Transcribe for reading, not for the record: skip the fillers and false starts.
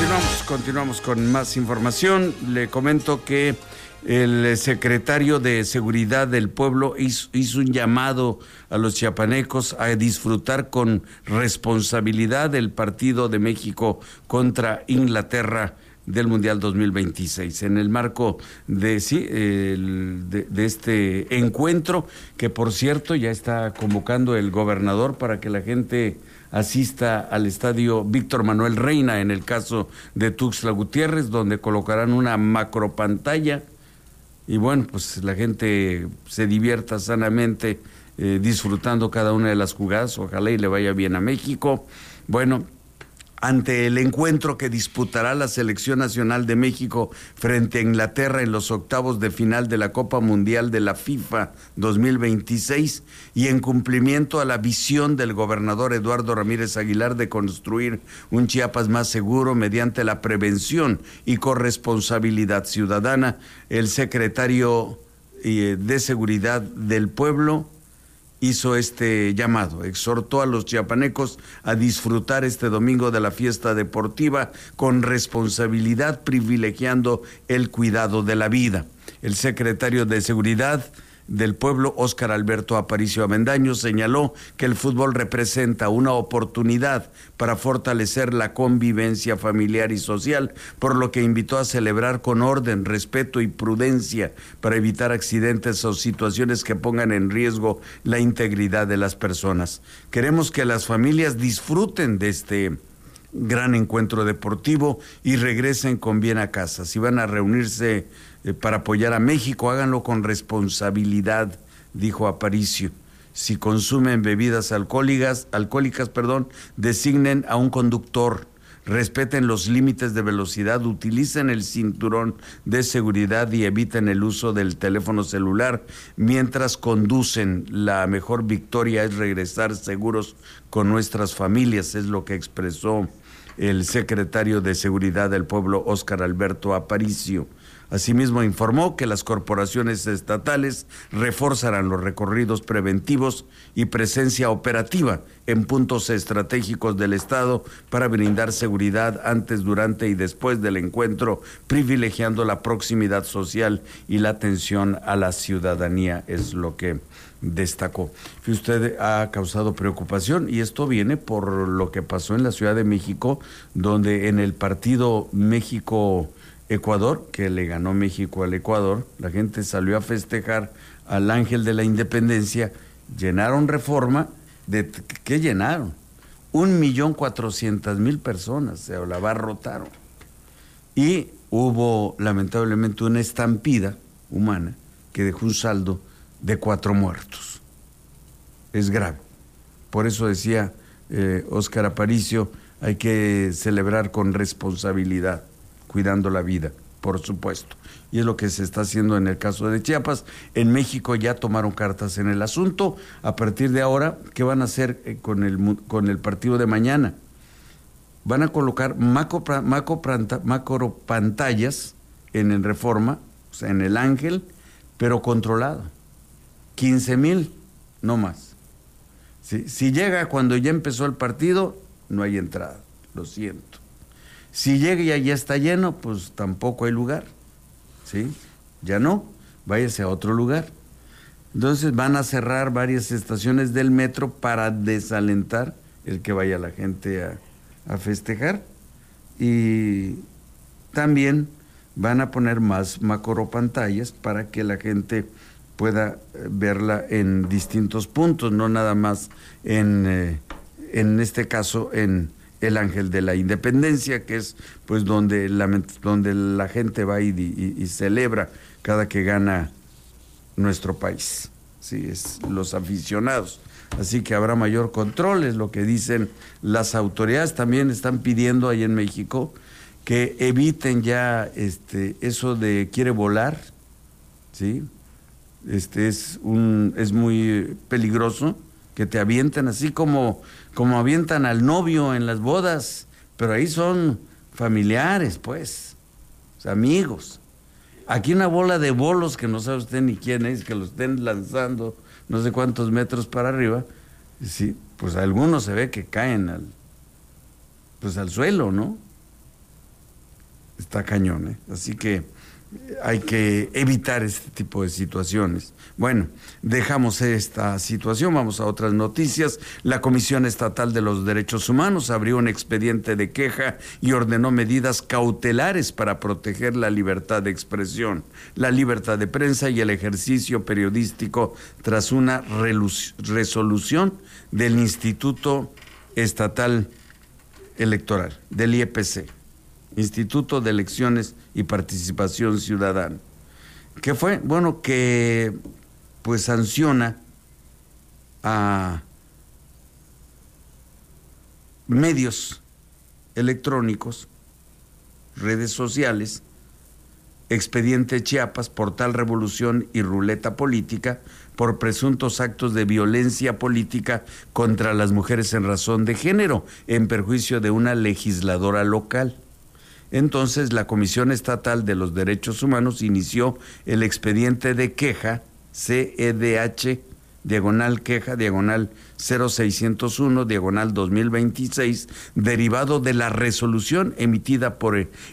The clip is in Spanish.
Continuamos con más información. Le comento que el secretario de Seguridad del Pueblo hizo un llamado a los chiapanecos a disfrutar con responsabilidad el partido de México contra Inglaterra del Mundial 2026, en el marco de este encuentro, que por cierto ya está convocando el gobernador para que la gente asista al estadio Víctor Manuel Reina, en el caso de Tuxtla Gutiérrez, donde colocarán una macropantalla y bueno, pues la gente se divierta sanamente disfrutando cada una de las jugadas. Ojalá y le vaya bien a México. Bueno, ante el encuentro que disputará la Selección Nacional de México frente a Inglaterra en los octavos de final de la Copa Mundial de la FIFA 2026 y en cumplimiento a la visión del gobernador Eduardo Ramírez Aguilar de construir un Chiapas más seguro mediante la prevención y corresponsabilidad ciudadana, el secretario de Seguridad del Pueblo hizo este llamado, exhortó a los chiapanecos a disfrutar este domingo de la fiesta deportiva con responsabilidad, privilegiando el cuidado de la vida. El secretario de Seguridad del Pueblo, Óscar Alberto Aparicio Avendaño, señaló que el fútbol representa una oportunidad para fortalecer la convivencia familiar y social, por lo que invitó a celebrar con orden, respeto y prudencia para evitar accidentes o situaciones que pongan en riesgo la integridad de las personas. Queremos que las familias disfruten de este gran encuentro deportivo y regresen con bien a casa. Si van a reunirse para apoyar a México, háganlo con responsabilidad, dijo Aparicio. Si consumen bebidas alcohólicas, designen a un conductor, respeten los límites de velocidad, utilicen el cinturón de seguridad y eviten el uso del teléfono celular mientras conducen. La mejor victoria es regresar seguros con nuestras familias, es lo que expresó el secretario de Seguridad del Pueblo, Óscar Alberto Aparicio. Asimismo, informó que las corporaciones estatales reforzarán los recorridos preventivos y presencia operativa en puntos estratégicos del Estado para brindar seguridad antes, durante y después del encuentro, privilegiando la proximidad social y la atención a la ciudadanía, es lo que destacó. Usted ha causado preocupación y esto viene por lo que pasó en la Ciudad de México, donde en el partido México-Ecuador, que le ganó México al Ecuador, la gente salió a festejar al Ángel de la Independencia, llenaron Reforma. ¿Qué llenaron? 1,400,000 personas, se la abarrotaron. Y hubo lamentablemente una estampida humana que dejó un saldo de 4 muertos. Es grave. Por eso decía Óscar Aparicio, hay que celebrar con responsabilidad, cuidando la vida, por supuesto. Y es lo que se está haciendo en el caso de Chiapas. En México ya tomaron cartas en el asunto. A partir de ahora, ¿qué van a hacer con el partido de mañana? Van a colocar macropantallas en el Reforma, o sea, en el Ángel, pero controlado. 15,000, no más. Si llega cuando ya empezó el partido, no hay entrada, lo siento. Si llega y ya está lleno, pues tampoco hay lugar, ¿sí? Ya no, váyase a otro lugar. Entonces van a cerrar varias estaciones del metro para desalentar el que vaya la gente a festejar. Y también van a poner más macropantallas para que la gente pueda verla en distintos puntos, no nada más en este caso en el Ángel de la Independencia, que es pues donde la gente va y celebra cada que gana nuestro país, sí, es los aficionados. Así que habrá mayor control, es lo que dicen las autoridades. También están pidiendo ahí en México que eviten ya eso de quiere volar, ¿sí? Es muy peligroso que te avienten así como avientan al novio en las bodas, pero ahí son familiares, pues, o sea, amigos. Aquí una bola de bolos que no sabe usted ni quién es, que lo estén lanzando no sé cuántos metros para arriba, sí, pues algunos se ve que caen al suelo, ¿no? Está cañón, ¿eh? Así que hay que evitar este tipo de situaciones. Bueno, dejamos esta situación, vamos a otras noticias. La Comisión Estatal de los Derechos Humanos abrió un expediente de queja y ordenó medidas cautelares para proteger la libertad de expresión, la libertad de prensa y el ejercicio periodístico tras una resolución del Instituto Estatal Electoral, del IEPC. Instituto de Elecciones y Participación Ciudadana. ¿Qué fue? Bueno, que pues sanciona a medios electrónicos, redes sociales, Expediente Chiapas, Portal Revolución y Ruleta Política por presuntos actos de violencia política contra las mujeres en razón de género, en perjuicio de una legisladora local. Entonces, la Comisión Estatal de los Derechos Humanos inició el expediente de queja, CEDH, queja, 0601, 2026, derivado de la resolución emitida por